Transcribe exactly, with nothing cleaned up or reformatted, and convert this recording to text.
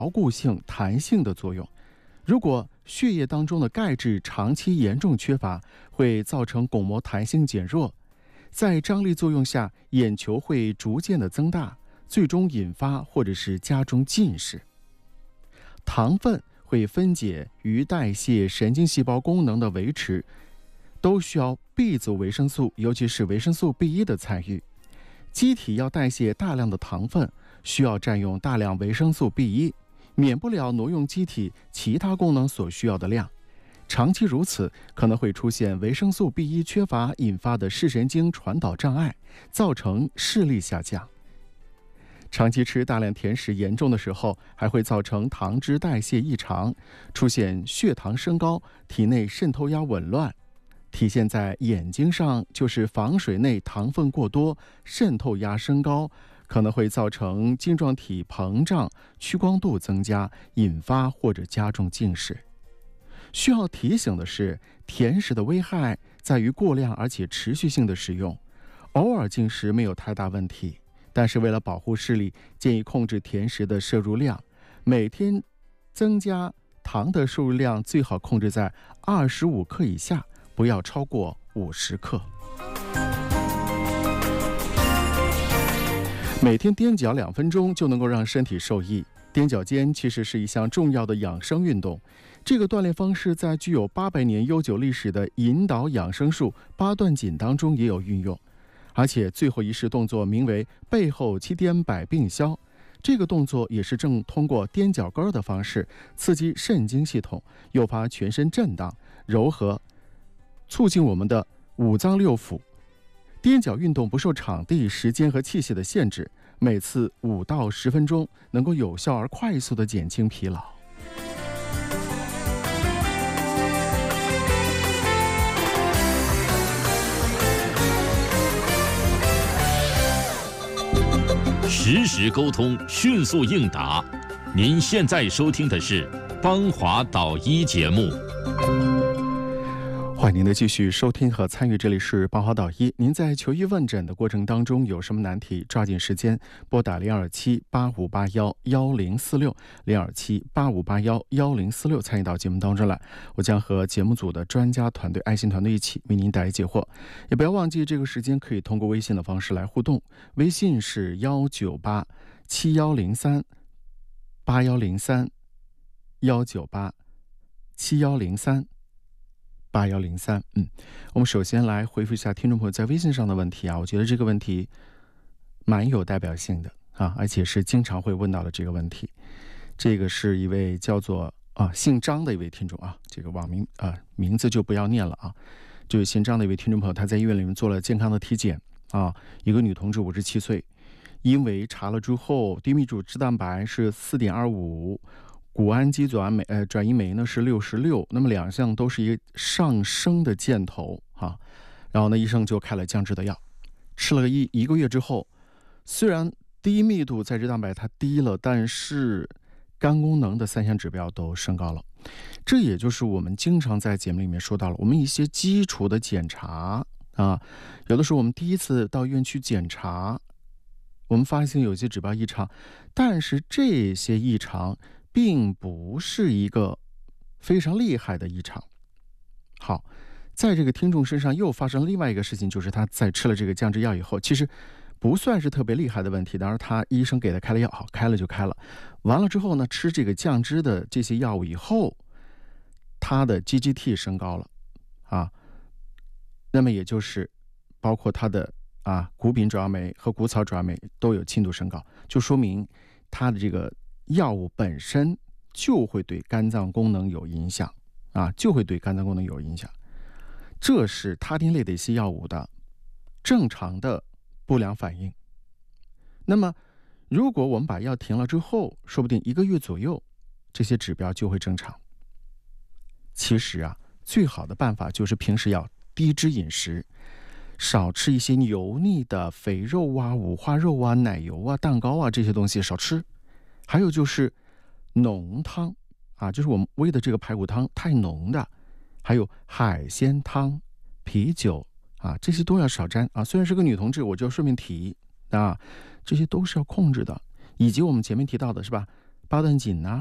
固性、弹性的作用。如果血液当中的钙质长期严重缺乏，会造成巩膜弹性减弱，在张力作用下，眼球会逐渐的增大，最终引发或者是加重近视。糖分会分解与代谢神经细胞功能的维持，都需要 B 族维生素，尤其是维生素 B 一 的参与。机体要代谢大量的糖分，需要占用大量维生素 B 一，免不了挪用机体其他功能所需要的量。长期如此，可能会出现维生素 B 一 缺乏引发的视神经传导障碍，造成视力下降。长期吃大量甜食严重的时候，还会造成糖脂代谢异常，出现血糖升高，体内渗透压紊乱。体现在眼睛上，就是房水内糖分过多，渗透压升高，可能会造成晶状体膨胀，屈光度增加，引发或者加重近视。需要提醒的是，甜食的危害在于过量而且持续性的使用，偶尔进食没有太大问题，但是为了保护视力，建议控制甜食的摄入量，每天增加糖的摄入量最好控制在二十五克以下，不要超过五十克。每天踮脚两分钟就能够让身体受益。踮脚尖其实是一项重要的养生运动，这个锻炼方式在具有八百年悠久历史的引导养生术八段锦当中也有运用，而且最后一式动作名为背后七颠百病消。这个动作也是正通过踮脚跟的方式刺激肾经系统，诱发全身震荡、柔和，促进我们的五脏六腑。踮脚运动不受场地、时间和器械的限制，每次五到十分钟，能够有效而快速地减轻疲劳。 实时沟通，迅速应答。您现在收听的是邦华导医节目。 欢迎您的继续收听和参与，这里是邦华导医。您在求医问诊的过程当中有什么难题，抓紧时间拨打零二七八五八幺幺零四六零二七八五八幺幺零四六参与到节目当中来，我将和节目组的专家团队、爱心团队一起为您答疑解惑。也不要忘记这个时间可以通过微信的方式来互动，微信是幺九八七幺零三八幺零三幺九八七幺零三八幺零三。嗯，我们首先来回复一下听众朋友在微信上的问题啊，我觉得这个问题蛮有代表性的啊，而且是经常会问到的这个问题。这个是一位叫做啊姓张的一位听众啊，这个网名啊名字就不要念了啊。这位姓张的一位听众朋友，他在医院里面做了健康的体检啊，一个女同志五十七岁，因为查了之后低密度脂蛋白是四点二五。谷氨基转酶呃转移酶呢是六十六，那么两项都是一个上升的箭头啊。然后呢，医生就开了降脂的药，吃了一一个月之后，虽然低密度载脂蛋白它低了，但是肝功能的三项指标都升高了。这也就是我们经常在节目里面说到了，我们一些基础的检查啊，有的时候我们第一次到医院去检查，我们发现有些指标异常，但是这些异常并不是一个非常厉害的异常。好，在这个听众身上又发生另外一个事情，就是他在吃了这个降脂药以后，其实不算是特别厉害的问题，当然他医生给他开了药，好，开了就开了。完了之后呢，吃这个降脂的这些药物以后，他的 G G T 升高了啊，那么也就是包括他的啊谷丙转氨酶和谷草转氨酶都有轻度升高，就说明他的这个药物本身就会对肝脏功能有影响啊，就会对肝脏功能有影响。这是他汀类的一些药物的正常的不良反应。那么如果我们把药停了之后，说不定一个月左右这些指标就会正常。其实啊，最好的办法就是平时要低脂饮食，少吃一些油腻的肥肉啊、五花肉啊、奶油啊、蛋糕啊，这些东西少吃。还有就是浓汤啊，就是我们煨的这个排骨汤太浓的，还有海鲜汤、啤酒啊，这些都要少沾啊。虽然是个女同志，我就顺便提啊，这些都是要控制的。以及我们前面提到的是吧， 包得紧呢。